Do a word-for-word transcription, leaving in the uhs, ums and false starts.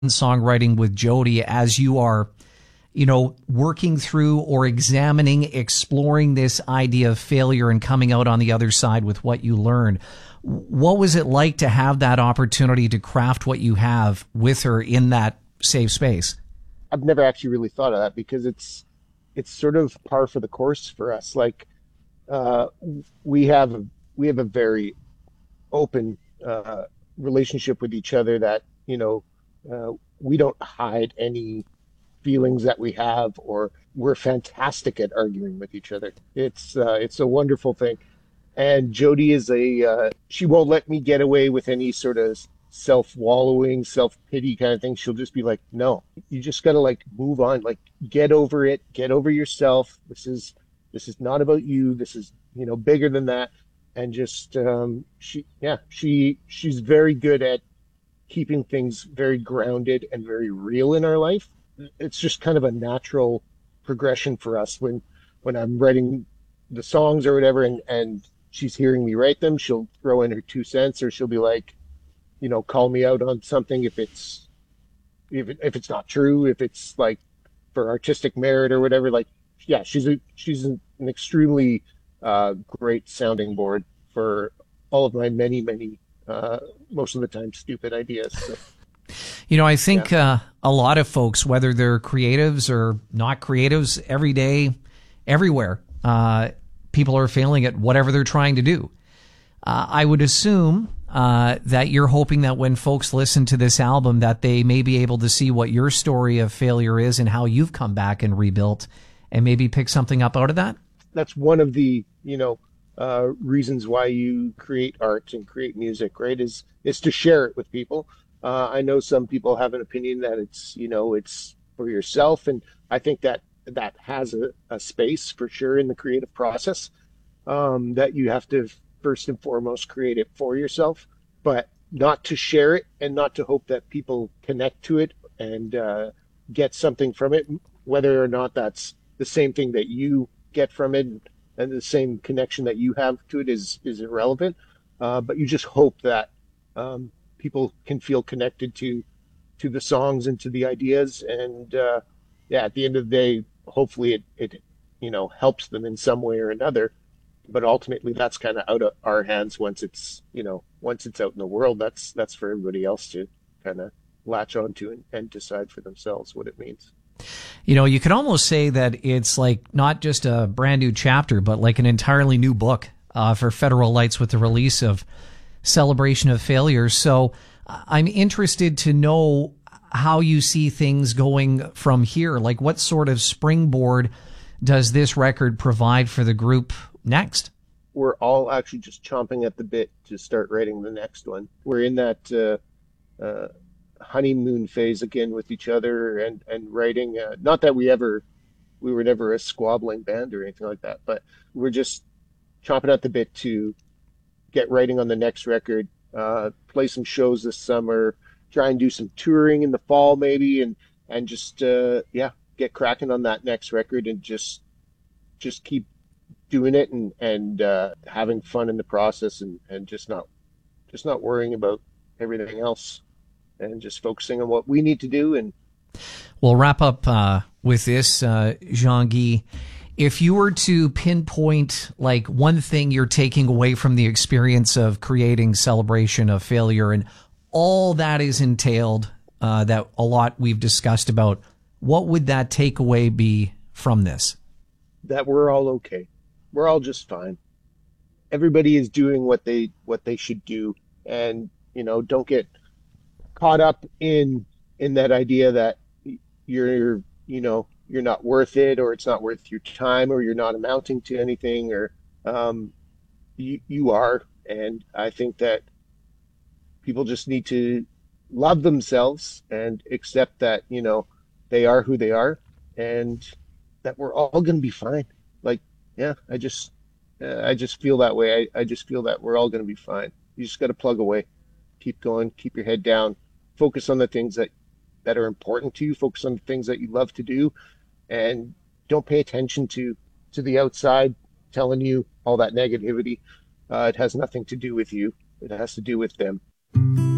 songwriting with Jody as you are, you know, working through or examining, exploring this idea of failure and coming out on the other side with what you learned. What was it like to have that opportunity to craft what you have with her in that safe space? I've never actually really thought of that because it's it's sort of par for the course for us. Like uh, we have a, we have a very open uh, relationship with each other that, you know, uh, we don't hide any feelings that we have, or we're fantastic at arguing with each other. It's uh, it's a wonderful thing. And Jody is a uh, she won't let me get away with any sort of self-wallowing, self-pity kind of thing. She'll just be like, no, you just gotta like move on, like get over it, get over yourself. This is this is not about you. This is, you know, bigger than that. And just um, she, yeah, she she's very good at keeping things very grounded and very real in our life. It's just kind of a natural progression for us when when I'm writing the songs or whatever, and and she's hearing me write them. She'll throw in her two cents, or she'll be like, you know, call me out on something if it's if it, if it's not true, if it's like for artistic merit or whatever. Like, yeah, she's a she's an extremely uh, great sounding board for all of my many many uh, most of the time stupid ideas. So. You know, I think Yeah. uh, a lot of folks, whether they're creatives or not creatives, every day, everywhere, uh, people are failing at whatever they're trying to do. Uh, I would assume uh, that you're hoping that when folks listen to this album, that they may be able to see what your story of failure is and how you've come back and rebuilt, and maybe pick something up out of that. That's one of the, you know, uh, reasons why you create art and create music, right? Is is to share it with people. Uh, I know some people have an opinion that it's, you know, it's for yourself, and I think that that has a, a space for sure in the creative process. Um, that you have to first and foremost create it for yourself, but not to share it and not to hope that people connect to it and uh, get something from it, whether or not that's the same thing that you get from it and the same connection that you have to it is is irrelevant. Uh, but you just hope that um, people can feel connected to to the songs and to the ideas, and uh, yeah, at the end of the day, hopefully it it you know helps them in some way or another. But ultimately, that's kind of out of our hands once it's you know once it's out in the world. That's that's for everybody else to kind of latch onto and, and decide for themselves what it means. You know, you could almost say that it's like not just a brand new chapter, but like an entirely new book uh, for Federal Lights with the release of Celebration of Failure. So uh, I'm interested to know how you see things going from here. Like, what sort of springboard does this record provide for the group next? We're all actually just chomping at the bit to start writing the next one. We're in that uh, uh, honeymoon phase again with each other and and writing. Uh, not that we ever we were never a squabbling band or anything like that, but we're just chomping at the bit to get writing on the next record, uh, play some shows this summer, try and do some touring in the fall maybe, and and just uh, yeah, get cracking on that next record and just just keep doing it and and uh, having fun in the process, and and just not just not worrying about everything else and just focusing on what we need to do. And we'll wrap up uh, with this, uh, Jean-Guy. If you were to pinpoint like one thing you're taking away from the experience of creating Celebration of Failure and all that is entailed, uh, that a lot we've discussed about, what would that takeaway be from this? That we're all okay. We're all just fine. Everybody is doing what they what they should do, and you know, don't get caught up in in that idea that you're you know you're not worth it, or it's not worth your time, or you're not amounting to anything, or um, you you are. And I think that people just need to love themselves and accept that you know they are who they are, and that we're all going to be fine. Like, yeah, I just uh, I just feel that way. I, I just feel that we're all going to be fine. You just got to plug away, keep going, keep your head down, focus on the things that that are important to you, focus on the things that you love to do, and don't pay attention to to the outside telling you all that negativity. Uh, it has nothing to do with you. It has to do with them.